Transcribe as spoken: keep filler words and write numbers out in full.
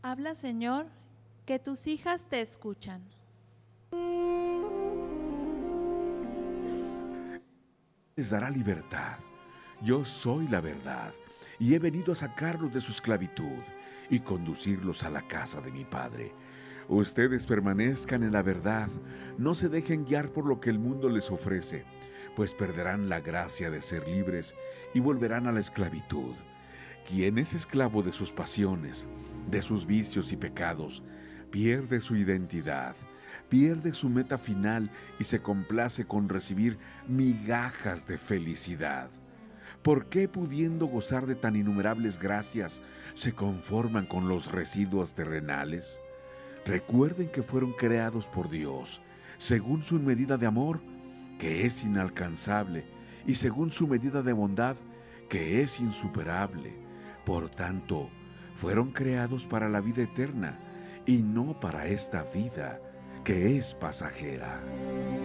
Habla, Señor, que tus hijas te escuchan. Les dará libertad. Yo soy la verdad, y he venido a sacarlos de su esclavitud y conducirlos a la casa de mi Padre. Ustedes permanezcan en la verdad, no se dejen guiar por lo que el mundo les ofrece, pues perderán la gracia de ser libres y volverán a la esclavitud. Quien es esclavo de sus pasiones, de sus vicios y pecados, pierde su identidad, pierde su meta final y se complace con recibir migajas de felicidad. ¿Por qué, pudiendo gozar de tan innumerables gracias, se conforman con los residuos terrenales? Recuerden que fueron creados por Dios, según su medida de amor, que es inalcanzable, y según su medida de bondad, que es insuperable. Por tanto, fueron creados para la vida eterna, y no para esta vida, que es pasajera.